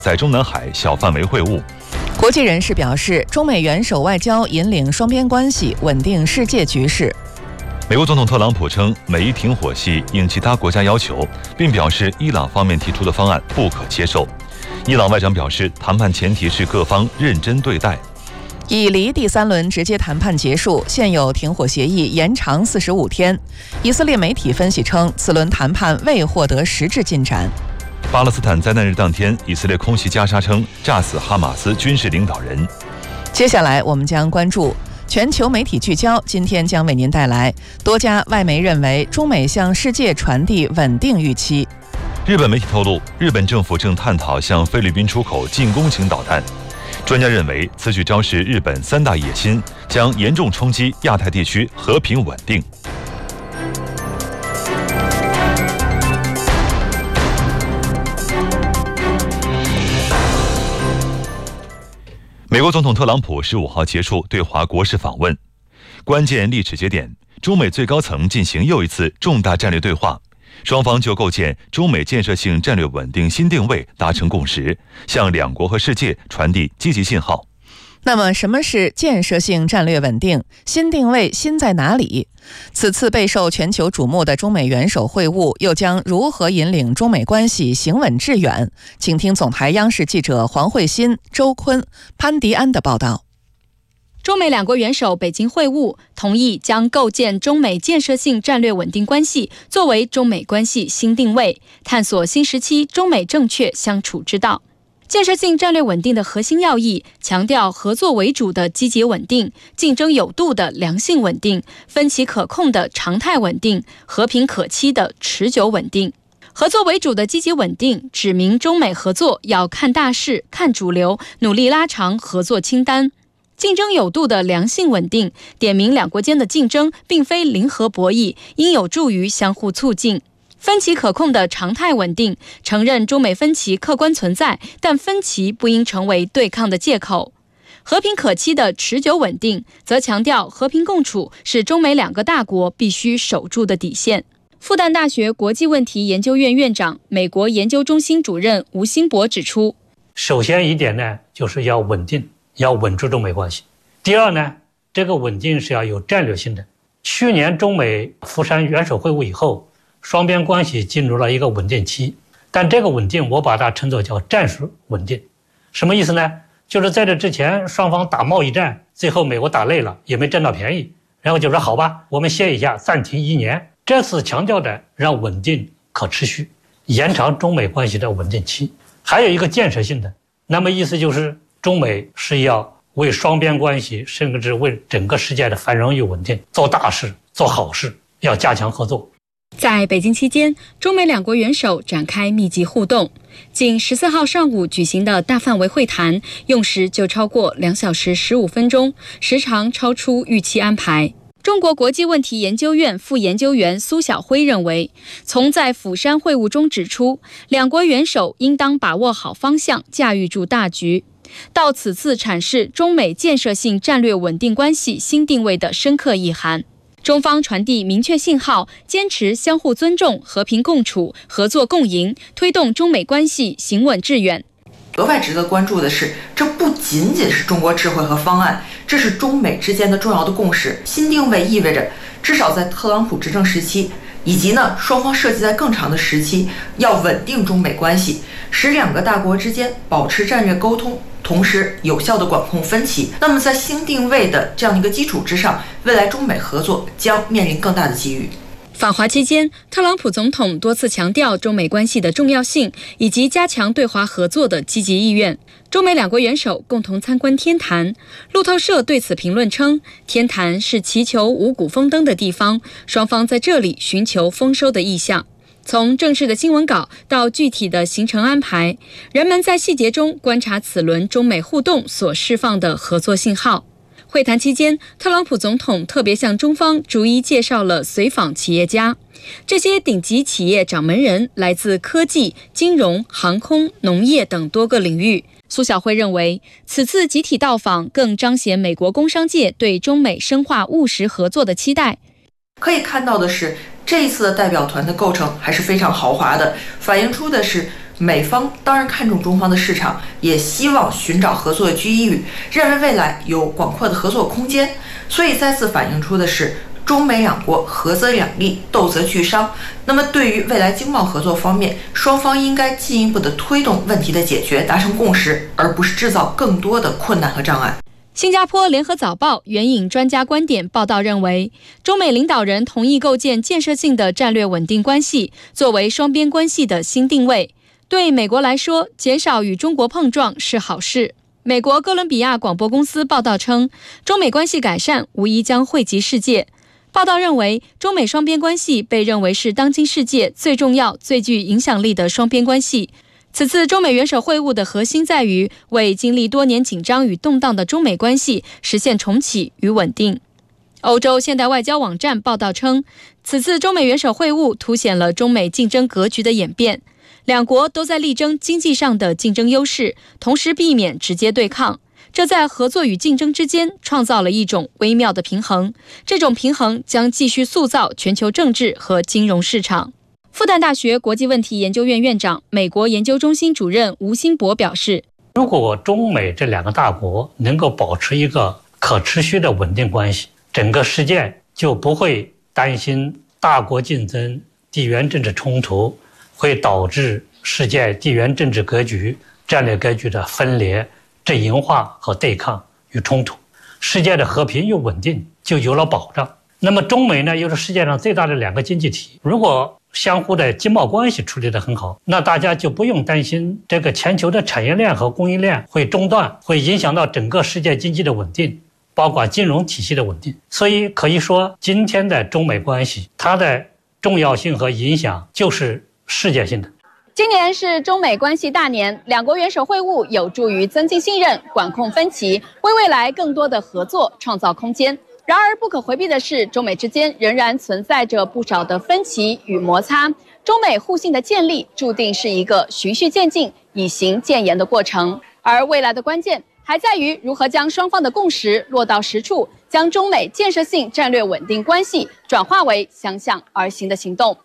在中南海小范围会晤。 国际人士表示，中美元首外交引领双边关系，稳定世界局势。 美国总统特朗普称，美伊停火系应其他国家要求，并表示伊朗方面提出的方案不可接受。伊朗外长表示，谈判前提是各方认真对待。 以黎第3轮直接谈判结束，现有停火协议延长45天。以色列媒体分析称，此轮谈判未获得实质进展。 巴勒斯坦灾难日当天，以色列空袭加沙称炸死哈马斯军事领导人。 接下来我们将关注全球媒体聚焦，今天将为您带来多家外媒认为中美向世界传递稳定预期。 日本媒体透露，日本政府正探讨向菲律宾出口近攻型导弹。专家认为，此举昭示日本3大野心，将严重冲击亚太地区和平稳定。美国总统特朗普15号结束对华国事访问，关键历史节点，中美最高层进行又一次重大战略对话。双方就构建中美建设性战略稳定新定位达成共识，向两国和世界传递积极信号。 那么，什么是建设性战略稳定？新定位新在哪里？此次备受全球瞩目的中美元首会晤，又将如何引领中美关系行稳致远？请听总台央视记者黄慧欣、周坤、潘迪安的报道。 中美两国元首北京会晤，同意将构建中美建设性战略稳定关系作为中美关系新定位，探索新时期中美正确相处之道。建设性战略稳定的核心要义，强调合作为主的积极稳定，竞争有度的良性稳定，分歧可控的常态稳定，和平可期的持久稳定。合作为主的积极稳定，指明中美合作要看大势、看主流，努力拉长合作清单。竞争有度的良性稳定，点明两国间的竞争并非零和博弈，应有助于相互促进。分歧可控的常态稳定，承认中美分歧客观存在，但分歧不应成为对抗的借口。和平可期的持久稳定，则强调和平共处是中美两个大国必须守住的底线。复旦大学国际问题研究院院长、美国研究中心主任吴兴博指出， 首先一点呢，就是要稳定，要稳住中美关系。第二呢，这个稳定是要有战略性的。去年中美釜山元首会晤以后，双边关系进入了一个稳定期，但这个稳定我把它称作叫战术稳定。什么意思呢？就是在这之前双方打贸易战，最后美国打累了也没占到便宜，然后就说好吧，我们歇一下，暂停1年。这次强调的让稳定可持续，延长中美关系的稳定期。还有一个建设性的，那么意思就是中美是要为双边关系，甚至为整个世界的繁荣与稳定做大事、做好事，要加强合作。 在北京期间，中美两国元首展开密集互动。仅14号上午举行的大范围会谈，用时就超过2小时15分钟，时长超出预期安排。中国国际问题研究院副研究员苏晓辉认为，从在釜山会晤中指出，两国元首应当把握好方向，驾驭住大局，到此次阐释中美建设性战略稳定关系新定位的深刻意涵。中方传递明确信号，坚持相互尊重、和平共处、合作共赢，推动中美关系行稳致远。 额外值得关注的是，这不仅仅是中国智慧和方案，这是中美之间的重要的共识。新定位意味着，至少在特朗普执政时期，以及双方设计在更长的时期，要稳定中美关系，使两个大国之间保持战略沟通，同时有效地管控分歧。那么在新定位的这样一个基础之上，未来中美合作将面临更大的机遇。 访华期间，特朗普总统多次强调中美关系的重要性，以及加强对华合作的积极意愿。中美两国元首共同参观天坛，路透社对此评论称，天坛是祈求五谷丰登的地方，双方在这里寻求丰收的意向。从正式的新闻稿到具体的行程安排，人们在细节中观察此轮中美互动所释放的合作信号。会谈期间，特朗普总统特别向中方逐一介绍了随访企业家。这些顶级企业掌门人来自科技、金融、航空、农业等多个领域。苏晓辉认为，此次集体到访更彰显美国工商界对中美深化务实合作的期待。 可以看到的是，这一次的代表团的构成还是非常豪华的，反映出的是美方当然看重中方的市场，也希望寻找合作的机遇，认为未来有广阔的合作空间，所以再次反映出的是中美两国合则两利，斗则俱伤。那么对于未来经贸合作方面，双方应该进一步的推动问题的解决，达成共识，而不是制造更多的困难和障碍。 新加坡联合早报援引专家观点报道认为，中美领导人同意构建建设性的战略稳定关系，作为双边关系的新定位。对美国来说，减少与中国碰撞是好事。美国哥伦比亚广播公司报道称，中美关系改善无疑将惠及世界。报道认为，中美双边关系被认为是当今世界最重要、最具影响力的双边关系。此次中美元首会晤的核心在于为经历多年紧张与动荡的中美关系实现重启与稳定。欧洲现代外交网站报道称，此次中美元首会晤凸显了中美竞争格局的演变，两国都在力争经济上的竞争优势，同时避免直接对抗。这在合作与竞争之间创造了一种微妙的平衡，这种平衡将继续塑造全球政治和金融市场。复旦大学国际问题研究院院长、美国研究中心主任吴新博表示， 如果中美这两个大国能够保持一个可持续的稳定关系，整个世界就不会担心大国竞争、地缘政治冲突会导致世界地缘政治格局、战略格局的分裂、阵营化和对抗与冲突，世界的和平与稳定就有了保障。那么中美呢，又是世界上最大的两个经济体，如果相互的经贸关系处理得很好，那大家就不用担心这个全球的产业链和供应链会中断，会影响到整个世界经济的稳定，包括金融体系的稳定。所以可以说，今天的中美关系，它的重要性和影响就是世界性的。 今年是中美关系大年，两国元首会晤有助于增进信任、管控分歧，为未来更多的合作创造空间。然而，不可回避的是，中美之间仍然存在着不少的分歧与摩擦。中美互信的建立，注定是一个循序渐进、以形见言的过程。而未来的关键，还在于如何将双方的共识落到实处，将中美建设性战略稳定关系转化为相向而行的行动。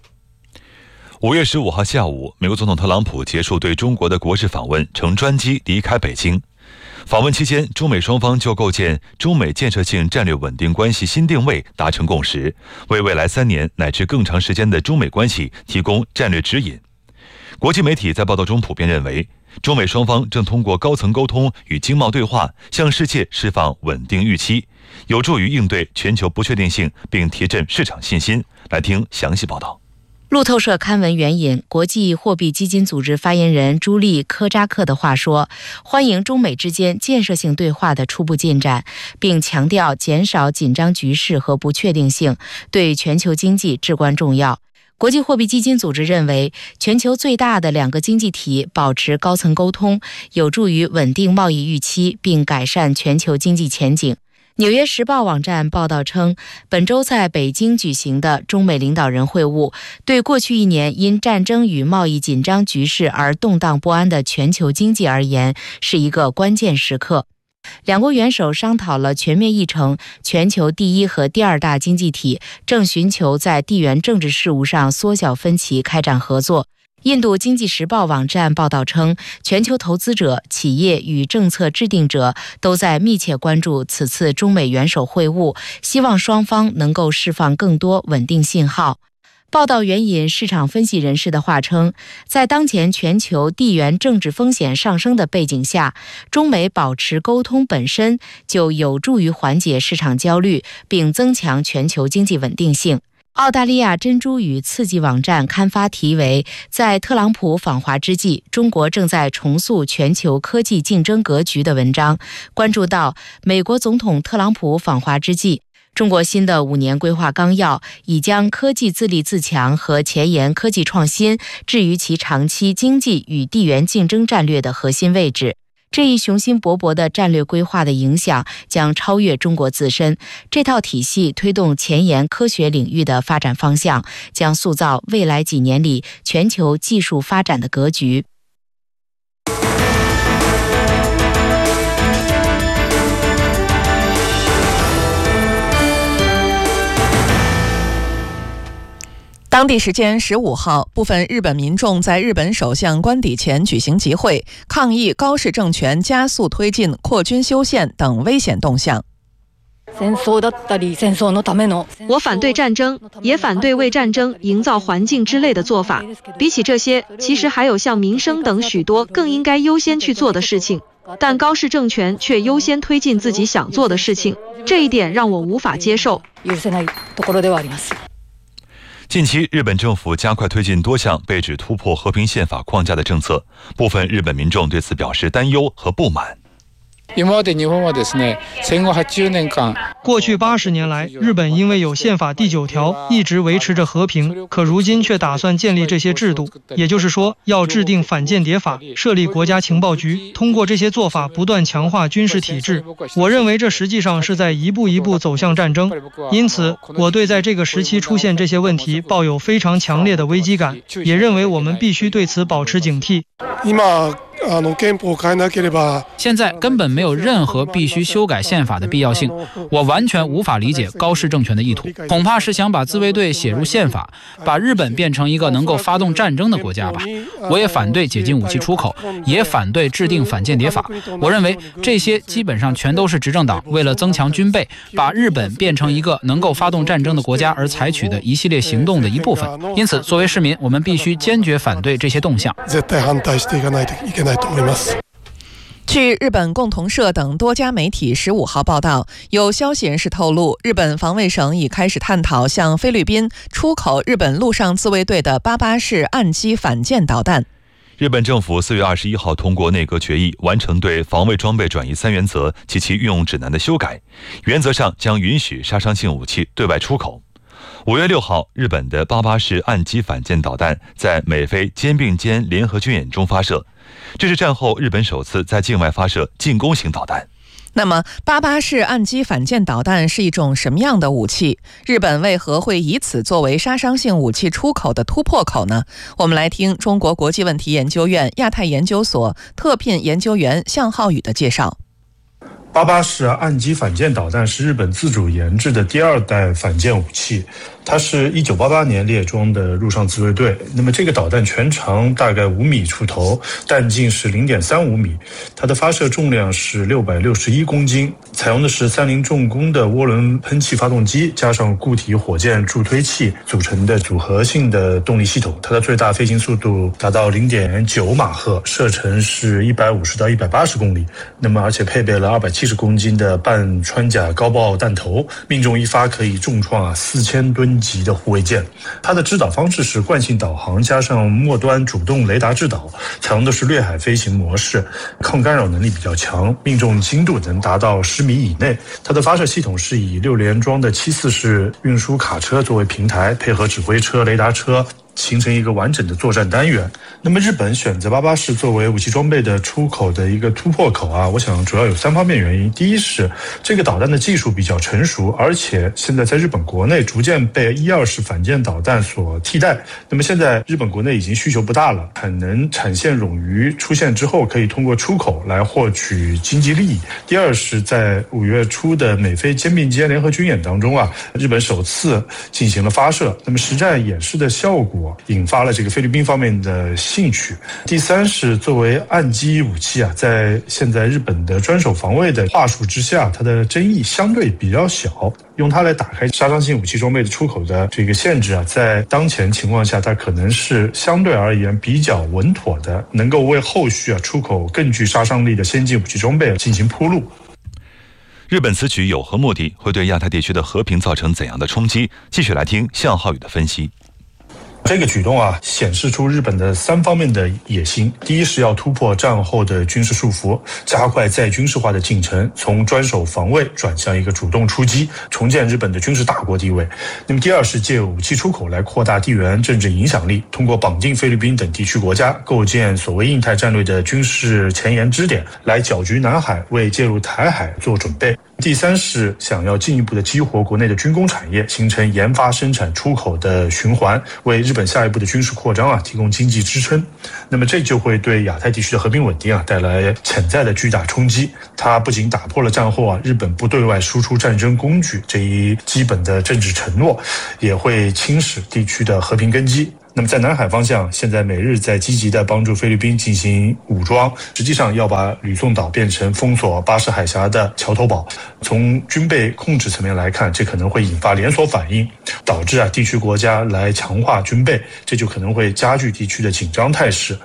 5月15号下午，美国总统特朗普结束对中国的国事访问，乘专机离开北京。访问期间，中美双方就构建中美建设性战略稳定关系新定位达成共识，为未来3年乃至更长时间的中美关系提供战略指引。国际媒体在报道中普遍认为，中美双方正通过高层沟通与经贸对话，向世界释放稳定预期，有助于应对全球不确定性，并提振市场信心。来听详细报道。 路透社刊文援引国际货币基金组织发言人朱莉·科扎克的话说，欢迎中美之间建设性对话的初步进展，并强调减少紧张局势和不确定性对全球经济至关重要。国际货币基金组织认为，全球最大的2个经济体保持高层沟通，有助于稳定贸易预期，并改善全球经济前景。纽约时报网站报道称，本周在北京举行的中美领导人会晤，对过去1年因战争与贸易紧张局势而动荡不安的全球经济而言，是一个关键时刻。两国元首商讨了全面议程，全球第1和第2大经济体正寻求在地缘政治事务上缩小分歧，开展合作。印度经济时报网站报道称，全球投资者、企业与政策制定者都在密切关注此次中美元首会晤，希望双方能够释放更多稳定信号。报道援引市场分析人士的话称，在当前全球地缘政治风险上升的背景下，中美保持沟通本身就有助于缓解市场焦虑，并增强全球经济稳定性。澳大利亚珍珠与刺激网站刊发题为“在特朗普访华之际，中国正在重塑全球科技竞争格局”的文章，关注到美国总统特朗普访华之际，中国新的5年规划纲要已将科技自立自强和前沿科技创新置于其长期经济与地缘竞争战略的核心位置。这一雄心勃勃的战略规划的影响将超越中国自身，这套体系推动前沿科学领域的发展方向，将塑造未来几年里全球技术发展的格局。 当地时间15号，部分日本民众在日本首相官邸前举行集会，抗议高市政权加速推进扩军修宪等危险动向。 我反对战争，也反对为战争营造环境之类的做法。比起这些，其实还有像民生等许多更应该优先去做的事情，但高市政权却优先推进自己想做的事情，这一点让我无法接受。 近期，日本政府加快推进多项被指突破和平宪法框架的政策，部分日本民众对此表示担忧和不满。 过去80年来，日本因为有宪法第9条一直维持着和平，可如今却打算建立这些制度，也就是说，要制定反间谍法，设立国家情报局，通过这些做法不断强化军事体制。我认为这实际上是在一步一步走向战争，因此，我对在这个时期出现这些问题抱有非常强烈的危机感，也认为我们必须对此保持警惕。 现在根本没有任何必须修改宪法的必要性，我完全无法理解高市政权的意图，恐怕是想把自卫队写入宪法，把日本变成一个能够发动战争的国家吧。我也反对解禁武器出口，也反对制定反间谍法。我认为这些基本上全都是执政党为了增强军备，把日本变成一个能够发动战争的国家而采取的一系列行动的一部分。因此，作为市民，我们必须坚决反对这些动向。 据日本共同社等多家媒体15号报道，有消息人士透露，日本防卫省已开始探讨向菲律宾出口日本陆上自卫队的88式岸基反舰导弹。 日本政府4月21号通过内阁决议，完成对防卫装备转移3原则及其运用指南的修改，原则上将允许杀伤性武器对外出口。5月6号，日本的88式岸基反舰导弹在美菲肩并肩联合军演中发射，这是战后日本首次在境外发射进攻型导弹。 那么88式岸基反舰导弹是一种什么样的武器？日本为何会以此作为杀伤性武器出口的突破口呢？我们来听中国国际问题研究院亚太研究所特聘研究员向浩宇的介绍。 88式岸基反舰导弹是日本自主研制的第2代反舰武器，它是1988年列装的陆上自卫队。那么这个导弹全长大概5米出头，弹径是0.35米，它的发射重量是661公斤，采用的是30重工的涡轮喷气发动机加上固体火箭助推器组成的组合性的动力系统。它的最大飞行速度达到0.9马赫，射程是150到180公里。那么而且配备了270公斤的半穿甲高爆弹头，命中一发可以重创4000吨级的护卫舰。它的制导方式是惯性导航加上末端主动雷达制导，采用的是掠海飞行模式，抗干扰能力比较强，命中精度能达到10米以内。它的发射系统是以6连装的74式运输卡车作为平台，配合指挥车、雷达车，形成一个完整的作战单元。那么日本选择88式作为武器装备的出口的一个突破口我想主要有3方面原因。第一是这个导弹的技术比较成熟，而且现在在日本国内逐渐被12式反舰导弹所替代。那么现在日本国内已经需求不大了，产能产线冗余出现之后，可以通过出口来获取经济利益。第二是在5月初的美菲肩并肩联合军演当中日本首次进行了发射，那么实战演示的效果引发了这个菲律宾方面的兴趣。第三是作为岸基武器在现在日本的专守防卫的话术之下，它的争议相对比较小，用它来打开杀伤性武器装备的出口的这个限制在当前情况下，它可能是相对而言比较稳妥的，能够为后续出口更具杀伤力的先进武器装备进行铺路。 日本此举有何目的？会对亚太地区的和平造成怎样的冲击？继续来听向浩宇的分析。 这个举动显示出日本的3方面的野心。第一是要突破战后的军事束缚，加快再军事化的进程，从专守防卫转向一个主动出击，重建日本的军事大国地位。那么第二是借武器出口来扩大地缘政治影响力，通过绑定菲律宾等地区国家，构建所谓印太战略的军事前沿支点，来搅局南海，为介入台海做准备。 第三是想要进一步的激活国内的军工产业，形成研发、生产、出口的循环，为日本下一步的军事扩张提供经济支撑。那么这就会对亚太地区的和平稳定带来潜在的巨大冲击。它不仅打破了战后日本不对外输出战争工具这一基本的政治承诺，也会侵蚀地区的和平根基。那么在南海方向，现在美日在积极的帮助菲律宾进行武装，实际上要把吕宋岛变成封锁巴士海峡的桥头堡。从军备控制层面来看，这可能会引发连锁反应，导致地区国家来强化军备，这就可能会加剧地区的紧张态势。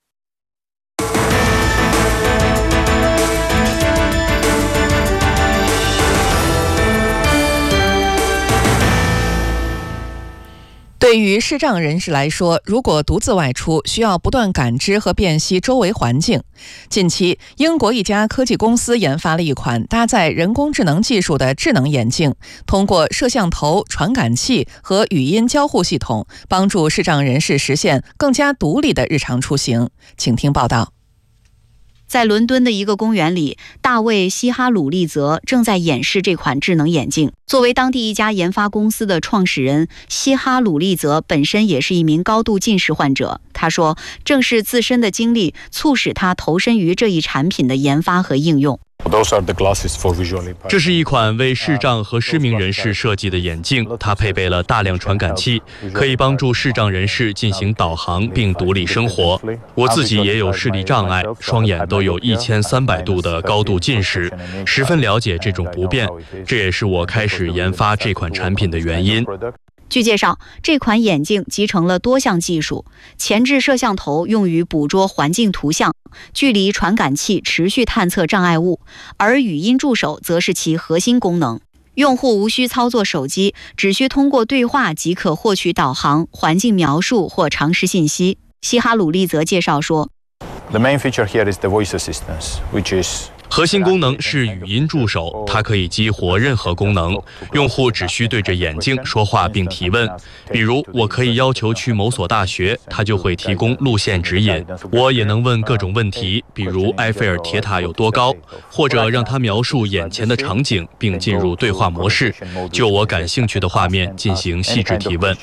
对于视障人士来说，如果独自外出，需要不断感知和辨析周围环境。近期，英国一家科技公司研发了一款搭载人工智能技术的智能眼镜，通过摄像头、传感器和语音交互系统，帮助视障人士实现更加独立的日常出行。请听报道。 在伦敦的一个公园里，大卫·西哈鲁利泽正在演示这款智能眼镜。作为当地一家研发公司的创始人，西哈鲁利泽本身也是一名高度近视患者。他说，正是自身的经历促使他投身于这一产品的研发和应用。 这是一款为视障和失明人士设计的眼镜，它配备了大量传感器，可以帮助视障人士进行导航并独立生活。我自己也有视力障碍，双眼都有1300度的高度近视，十分了解这种不便，这也是我开始研发这款产品的原因。 据介绍，这款眼镜集成了多项技术，前置摄像头用于捕捉环境图像，距离传感器持续探测障碍物，而语音助手则是其核心功能。用户无需操作手机，只需通过对话即可获取导航、环境描述或常识信息。西哈鲁利则介绍说， The main feature here is the voice assistance, which is 核心功能是语音助手，它可以激活任何功能，用户只需对着眼睛说话并提问。比如，我可以要求去某所大学，它就会提供路线指引。我也能问各种问题，比如埃菲尔铁塔有多高，或者让它描述眼前的场景，并进入对话模式，就我感兴趣的画面进行细致提问。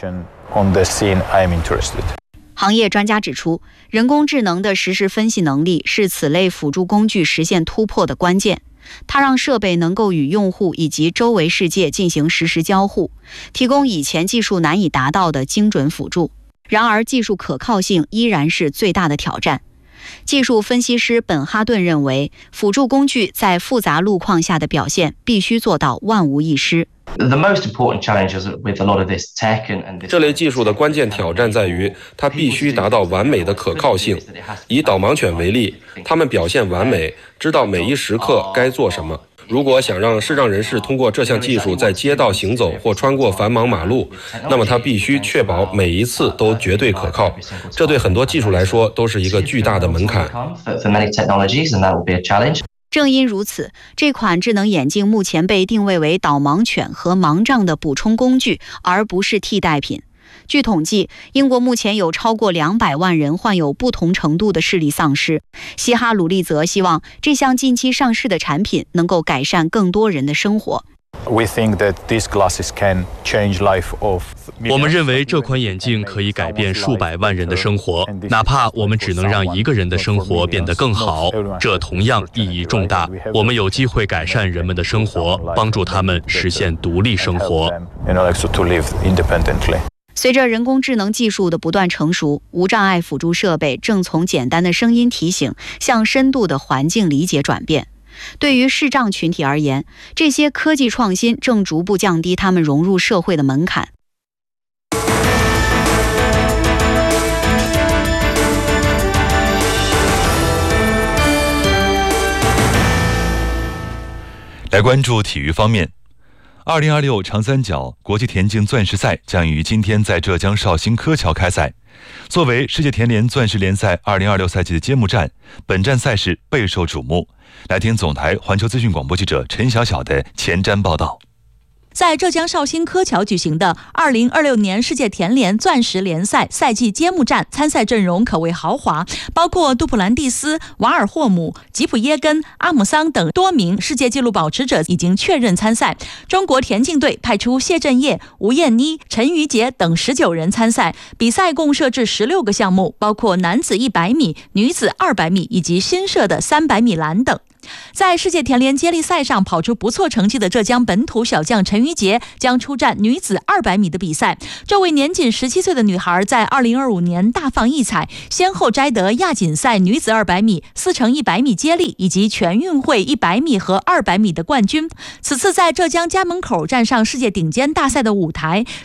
行业专家指出，人工智能的实时分析能力是此类辅助工具实现突破的关键。它让设备能够与用户以及周围世界进行实时交互，提供以前技术难以达到的精准辅助。然而，技术可靠性依然是最大的挑战。技术分析师本哈顿认为，辅助工具在复杂路况下的表现必须做到万无一失。 这类技术的关键挑战在于，它必须达到完美的可靠性。以导盲犬为例，它们表现完美，知道每一时刻该做什么。如果想让视障人士通过这项技术在街道行走或穿过繁忙马路，那么它必须确保每一次都绝对可靠。这对很多技术来说都是一个巨大的门槛。 正因如此，这款智能眼镜目前被定位为导盲犬和盲杖的补充工具，而不是替代品。据统计，英国目前有超过200万人患有不同程度的视力丧失。西哈鲁利则希望这项近期上市的产品能够改善更多人的生活。 我们认为这款眼镜可以改变数百万人的生活，哪怕我们只能让一个人的生活变得更好，这同样意义重大。我们有机会改善人们的生活，帮助他们实现独立生活。 随着人工智能技术的不断成熟，无障碍辅助设备正从简单的声音提醒向深度的环境理解转变。对于视障群体而言，这些科技创新正逐步降低他们融入社会的门槛。 来关注体育方面，2026长三角国际田径钻石赛将于今天在浙江绍兴柯桥开赛。作为世界田联钻石联赛2026赛季的揭幕战，本站赛事备受瞩目。来听总台环球资讯广播记者陈晓晓的前瞻报道。 在浙江绍兴柯桥举行的2026年世界田联钻石联赛赛季揭幕战，参赛阵容可谓豪华，包括杜普兰蒂斯、瓦尔霍姆、吉普耶根、阿姆桑等多名世界纪录保持者已经确认参赛。中国田径队派出谢震业、吴艳妮、陈瑜杰等19人参赛。比赛共设置16个项目，包括男子100米、女子200米以及新设的300米栏等。在世界田联接力赛上跑出不错成绩的浙江本土小将陈瑜杰将出战女子200米的比赛。这位年仅17岁的女孩在2025年大放异彩，先后摘得亚锦赛女子200米、4×100米接力以及全运会100米和200米的冠军。此次在浙江家门口站上世界顶尖大赛的舞台，